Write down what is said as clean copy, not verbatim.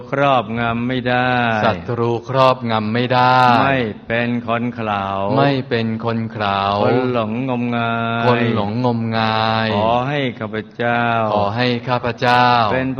ครอบงำไม่ได้ศัตรูครอบงำไม่ได้ไม่เป็นคนเขลาไม่เป็นคนเขลาคนหลงงมงายคนหลงงมงายขอให้ข้าพเจ้าขอให้ข้าพเจ้าเป็น